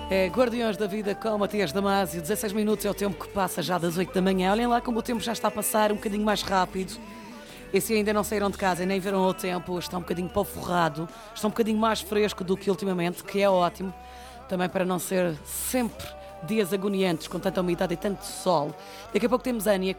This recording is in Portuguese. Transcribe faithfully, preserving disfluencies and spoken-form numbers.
É Guardiões da Vida com Matias Damasio. dezasseis minutos é o tempo que passa já das oito da manhã. Olhem lá como o tempo já está a passar um bocadinho mais rápido. E se ainda não saíram de casa e nem viram o tempo, está um bocadinho para o forrado, está um bocadinho mais fresco do que ultimamente, que é ótimo. Também para não ser sempre dias agoniantes com tanta umidade e tanto sol. Daqui a pouco temos Ania